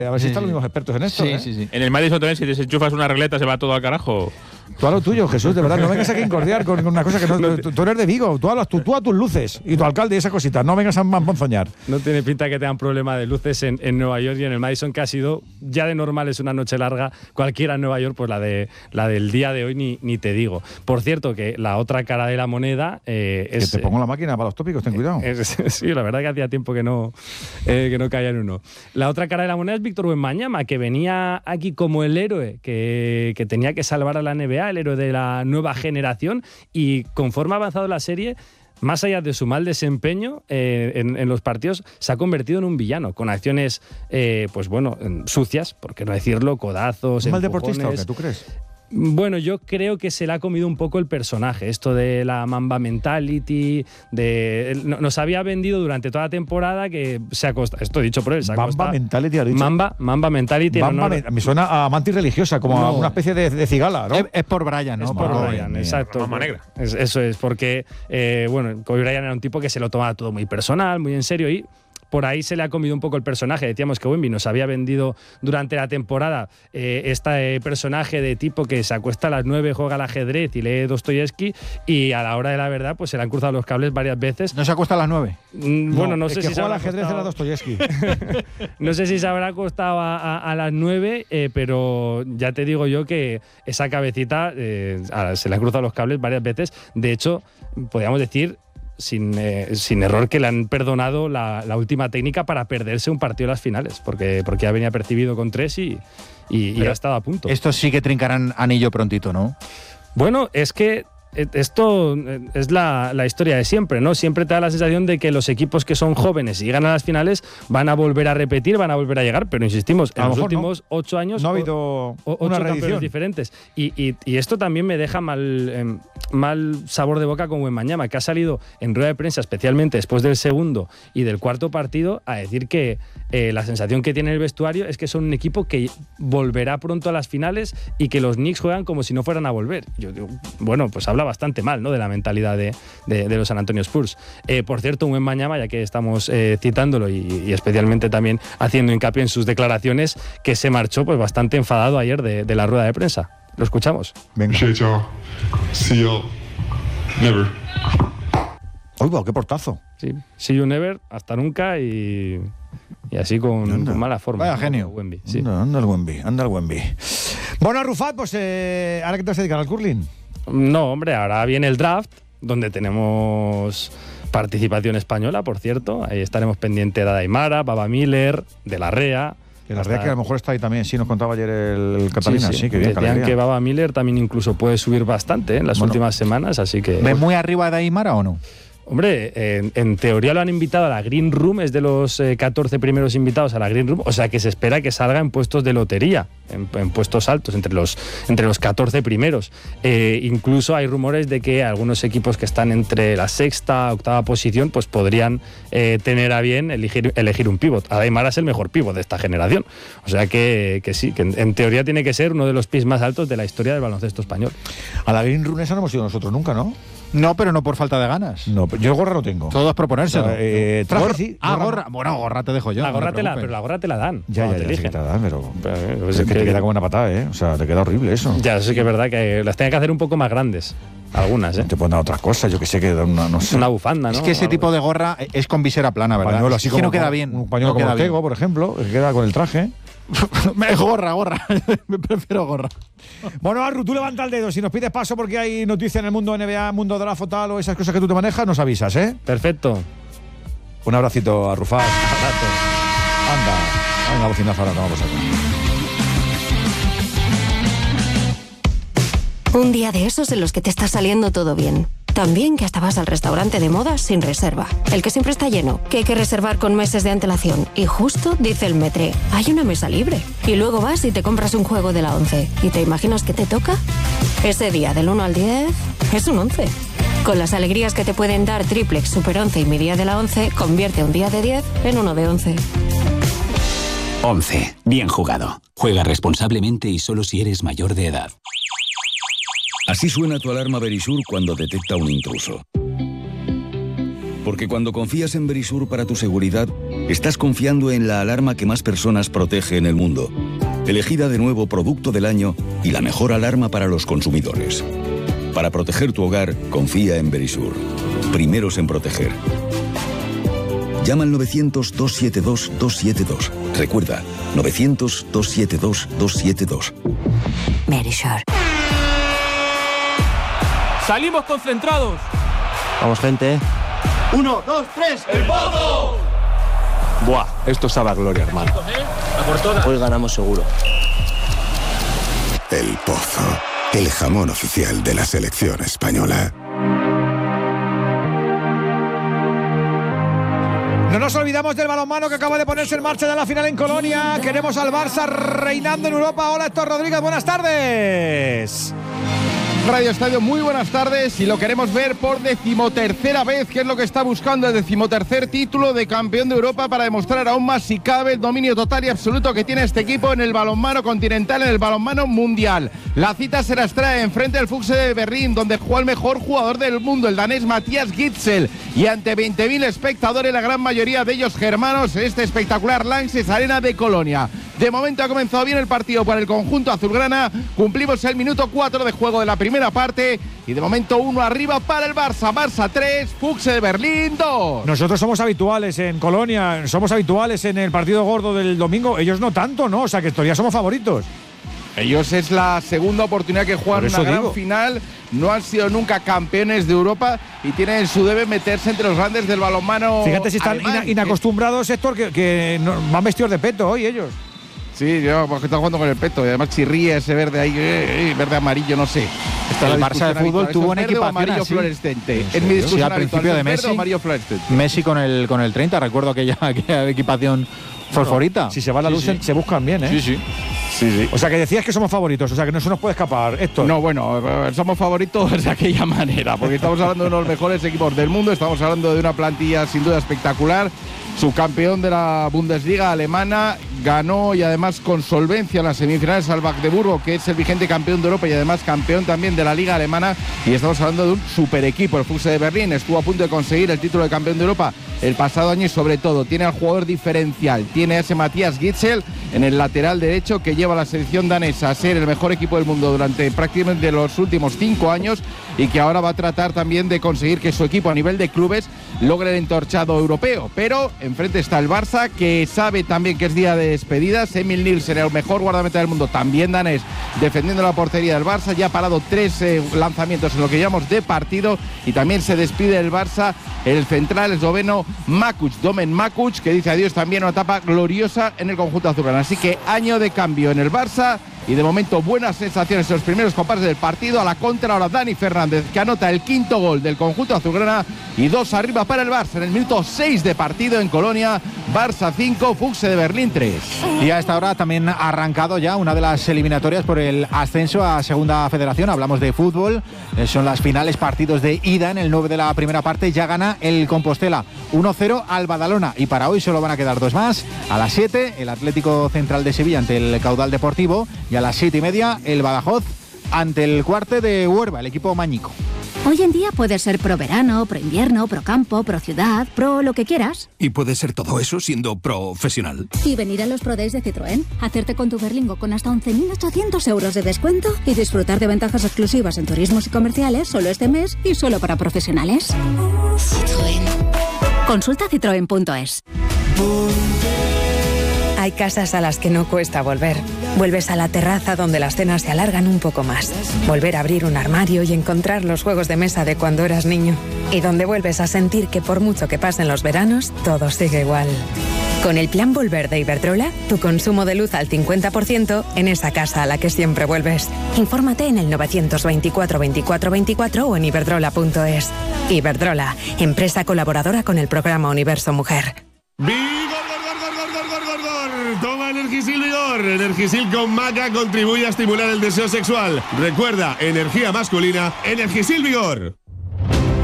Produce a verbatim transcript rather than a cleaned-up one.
A ver si Sí, están sí. los mismos expertos en esto. Sí, ¿eh? sí, sí. En el Madison también, si desenchufas una regleta, se va todo al carajo. Tú a lo tuyo, Jesús, de verdad. No vengas aquí a incordiar con, con una cosa que no. Tú, tú eres de Vigo. Tú a, tú, tú a tus luces y tu alcalde y esa cosita. No vengas a mamponzoñar. No tiene pinta que tengan problema de luces en, en Nueva York y en el Madison, que ha sido ya de normal, es una noche larga. Cualquiera en Nueva York, pues la de la del día de hoy ni, ni te digo. Por cierto, que la otra cara de la moneda eh, es. Que te pongo la máquina para los tópicos, ten cuidado. Es, sí, la verdad que hacía tiempo que no, eh, que no caía en uno. La otra cara de la moneda es Víctor Wembanyama, que venía aquí como el héroe que, que tenía que salvar a la N B A, el héroe de la nueva generación, y conforme ha avanzado la serie, más allá de su mal desempeño eh, en, en los partidos, se ha convertido en un villano, con acciones, eh, pues bueno, sucias, por qué no decirlo, codazos, ¿Un mal empujones. deportista o qué? ¿Tú crees? Bueno, yo creo que se le ha comido un poco el personaje, esto de la Mamba Mentality, de nos había vendido durante toda la temporada que se ha costado, esto dicho por él, se ha Mamba costado, Mentality, ha dicho. Mamba, Mamba Mentality. Mamba, en honor, me, me suena a mantis religiosa, como No. a una especie de, de cigala, ¿no? Es, es por Brian, ¿no? Es por Madre Brian, mía. exacto. Mamba negra. Es- eso es, porque, eh, bueno, Kobe Bryant era un tipo que se lo tomaba todo muy personal, muy en serio, y por ahí se le ha comido un poco el personaje. Decíamos que Wemby nos había vendido durante la temporada eh, este eh, personaje de tipo que se acuesta a las nueve, juega al ajedrez y lee Dostoyevsky, y a la hora de la verdad pues se le han cruzado los cables varias veces. ¿No se acuesta a las nueve? Mm, bueno, no el sé que si se juega habrá al ajedrez acostado- era Dostoyevsky. no sé si se habrá acostado a, a- a las nueve, eh, pero ya te digo yo que esa cabecita eh, a- se le han cruzado los cables varias veces. De hecho, podríamos decir, sin, eh, sin error, que le han perdonado la, la última técnica para perderse un partido en las finales, porque, porque ya venía percibido con tres y, y, y ha estado a punto. Estos sí que trincarán anillo prontito, ¿no? Bueno, es que eh, esto eh, es la, la historia de siempre, ¿no? Siempre te da la sensación de que los equipos que son jóvenes y llegan a las finales van a volver a repetir, van a volver a llegar, pero insistimos, A en lo los mejor no. últimos ocho años No ha o- habido o- ocho una campeones reedición. diferentes. Y, y- y esto también me deja mal, eh, mal sabor de boca con Wembanyama, que ha salido en rueda de prensa, especialmente después del segundo y del cuarto partido, a decir que eh, la sensación que tiene el vestuario es que son un equipo que volverá pronto a las finales y que los Knicks juegan como si no fueran a volver. Yo digo, bueno, pues habla bastante mal, ¿no?, de la mentalidad de, de- de los San Antonio Spurs. Eh, por cierto, un Wembanyama, ya que estamos eh, citándolo y, y especialmente también haciendo hincapié en sus declaraciones, que se marchó pues bastante enfadado ayer de, de la rueda de prensa. Lo escuchamos. Venga. Appreciate y'all. See y'all. Never. Oiga, qué portazo. Sí. See you never, hasta nunca, y, y así con, Anda. con mala forma. Vaya ¿no? genio. Como Wemby, sí. Anda, anda el Wemby, anda el Wemby. Bueno, Rufat, pues eh, ahora que te vas a dedicar al curling. No, hombre, ahora viene el draft, donde tenemos participación española, por cierto. Ahí estaremos pendientes de Aymara, Baba Miller, de la Rea. Que la Hasta- verdad que a lo mejor está ahí también, sí, nos contaba ayer el, el Catalina, sí, sí, que bien, qué Decían alegría. que Baba Miller también incluso puede subir bastante, ¿eh?, en las Bueno. últimas semanas, así que... ¿Ves muy arriba de Aymara o no? Hombre, en, en teoría lo han invitado a la Green Room, es de los eh, catorce primeros invitados a la Green Room, o sea que se espera que salga en puestos de lotería, en, en puestos altos, entre los, entre los catorce primeros. Eh, incluso hay rumores de que algunos equipos que están entre la sexta, octava posición, pues podrían eh, tener a bien elegir, elegir un pívot. Aymara es el mejor pívot de esta generación, o sea que, que sí, que en, en teoría tiene que ser uno de los pies más altos de la historia del baloncesto español. A la Green Run esa no hemos ido nosotros nunca, ¿no? No, pero no por falta de ganas. No, yo gorra no tengo. Todo es proponérselo. O sea, eh, traje Gorra- sí, ah, gorra gorra. Bueno, gorra te dejo yo. la no gorra te te la, preocupes. pero la gorra te la dan. Ya, cuando ya, te ya, sí que eligen. te la dan, pero... Pero, eh, Pues es que te que- queda como una patada, ¿eh? O sea, te queda horrible eso. Ya, sí que es verdad que las tenía que hacer un poco más grandes. Algunas, ¿eh? Te pueden dar otras cosas, yo que sé, que dan una, no sé. Una bufanda, ¿no? Es que ese Algo. tipo de gorra es con visera plana, ¿verdad? Pañuelo así Es que como, no queda como- bien. Un pañuelo no como queda el bien. Tego, por ejemplo, que queda con el traje. Me- gorra, gorra. Me prefiero gorra. Bueno, Arru, tú levanta el dedo. Si nos pides paso porque hay noticia en el mundo N B A, mundo draft o tal, o esas cosas que tú te manejas, nos avisas, ¿eh? Perfecto. Un abracito a Rufat. Anda. Venga, bocinazo ahora, vamos a ver. Un día de esos en los que te está saliendo todo bien. También que hasta vas al restaurante de moda sin reserva. El que siempre está lleno, que hay que reservar con meses de antelación. Y justo dice el metre, hay una mesa libre. Y luego vas y te compras un juego de la once. ¿Y te imaginas que te toca? Ese día del uno al diez es un once. Con las alegrías que te pueden dar Triplex, Super once y mi día de la once, convierte un día de diez en uno de once. once. Bien jugado. Juega responsablemente y solo si eres mayor de edad. Así suena tu alarma Verisur cuando detecta un intruso. Porque cuando confías en Verisur para tu seguridad, estás confiando en la alarma que más personas protege en el mundo. Elegida de nuevo Producto del Año y la mejor alarma para los consumidores. Para proteger tu hogar, confía en Verisur. Primeros en proteger. Llama al novecientos, dos siete dos, dos siete dos. Recuerda, novecientos, dos siete dos, dos siete dos. Verisur. ¡Salimos concentrados! Vamos, gente. ¡Uno, dos, tres! ¡El Pozo! Buah, esto sabe a gloria, hermano. Hoy ganamos seguro. El Pozo, el jamón oficial de la selección española. No nos olvidamos del balonmano que acaba de ponerse en marcha ya la final en Colonia. Queremos al Barça reinando en Europa. Hola, Héctor Rodríguez, buenas tardes. Radio Estadio, muy buenas tardes, y lo queremos ver por decimotercera vez, que es lo que está buscando, el decimotercer título de campeón de Europa, para demostrar aún más, si cabe, el dominio total y absoluto que tiene este equipo en el balonmano continental, en el balonmano mundial. La cita se las trae enfrente del Füchse de Berlín, donde jugó el mejor jugador del mundo, el danés Matthias Gitzel, y ante veinte mil espectadores, la gran mayoría de ellos germanos, en este espectacular Lanxess Arena de Colonia. De momento ha comenzado bien el partido para el conjunto azulgrana. Cumplimos el minuto cuatro de juego de la primera parte y de momento uno arriba para el Barça. Barça tres, Füchse de Berlín dos. Nosotros somos habituales en Colonia, somos habituales en el partido gordo del domingo. Ellos no tanto, ¿no? O sea, que todavía somos favoritos. Ellos es la segunda oportunidad que juegan una gran digo. final. No han sido nunca campeones de Europa y tienen en su debe meterse entre los grandes del balonmano. Fíjate si están ina inacostumbrados, Héctor, que, que no, van vestidos de peto hoy ellos. Sí, yo, porque está jugando con el peto y además chirría ese verde ahí, eh, verde amarillo, no sé. Está el Barça de fútbol tuvo una equipación amarillo así. fluorescente. En mi discusión sí, al principio de Messi, amarillo fluorescente. Messi con el con el treinta, recuerdo aquella, aquella equipación fosforita. Si se va la luz, sí, sí. se buscan bien, ¿eh? Sí, sí. Sí, sí. O sea, que decías que somos favoritos, o sea, que no se nos puede escapar esto. No, bueno, somos favoritos de aquella manera, porque estamos hablando de uno de los mejores equipos del mundo, estamos hablando de una plantilla sin duda espectacular. Subcampeón de la Bundesliga alemana, ganó y además con solvencia en las semifinales al Magdeburgo, que es el vigente campeón de Europa y además campeón también de la Liga Alemana. Y estamos hablando de un super equipo. El Füchse de Berlín estuvo a punto de conseguir el título de campeón de Europa el pasado año y sobre todo tiene al jugador diferencial, tiene a ese Matthias Gitzel en el lateral derecho que lleva a la selección danesa a ser el mejor equipo del mundo durante prácticamente los últimos cinco años y que ahora va a tratar también de conseguir que su equipo a nivel de clubes logre el entorchado europeo. Pero enfrente está el Barça, que sabe también que es día de despedidas. Emil Nielsen, el mejor guardameta del mundo, también danés, defendiendo la portería del Barça. Ya ha parado tres eh, lanzamientos en lo que llamamos de partido y también se despide el Barça el central esloveno Makuc, Domen Makuc, que dice adiós también a una etapa gloriosa en el conjunto azulgrana. Así que año de cambio en el Barça y de momento buenas sensaciones en los primeros compases del partido. A la contra ahora Dani Fernández, que anota el quinto gol del conjunto azulgrana y dos arriba para el Barça en el minuto seis de partido en Colonia. Barça cinco, Füchse de Berlín tres. Y a esta hora también ha arrancado ya una de las eliminatorias por el ascenso a Segunda Federación. Hablamos de fútbol, eh, son las finales, partidos de ida en el nueve de la primera parte. Ya gana el Compostela uno cero al Badalona y para hoy solo van a quedar dos más. A las siete el Atlético Central de Sevilla ante el Caudal Deportivo y a las siete y media el Badajoz ante el Cuarte de Huerva, el equipo mañico. Hoy en día puedes ser pro verano, pro invierno, pro campo, pro ciudad, pro lo que quieras. Y puedes ser todo eso siendo profesional. Y venir a los Pro Days de Citroën, hacerte con tu Berlingo con hasta once mil ochocientos euros de descuento y disfrutar de ventajas exclusivas en turismos y comerciales solo este mes y solo para profesionales. Citroën. Consulta citroen punto es. Hay casas a las que no cuesta volver. Vuelves a la terraza donde las cenas se alargan un poco más. Volver a abrir un armario y encontrar los juegos de mesa de cuando eras niño. Y donde vuelves a sentir que por mucho que pasen los veranos, todo sigue igual. Con el plan Volver de Iberdrola, tu consumo de luz al cincuenta por ciento en esa casa a la que siempre vuelves. Infórmate en el novecientos veinticuatro veinticuatro veinticuatro o en iberdrola punto es. Iberdrola, empresa colaboradora con el programa Universo Mujer. Toma Energisil Vigor. Energisil con maca contribuye a estimular el deseo sexual. Recuerda, energía masculina, Energisil Vigor.